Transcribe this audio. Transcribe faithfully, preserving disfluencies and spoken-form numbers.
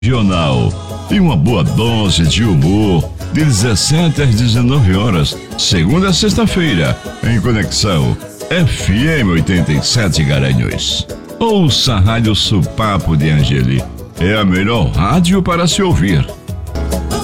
regional e uma boa dose de humor de dezessete às dezenove horas, segunda a sexta-feira, em Conexão F M oitenta e sete Garanhuns. Ouça a Rádio Supapo de Angeli. É a melhor rádio para se ouvir.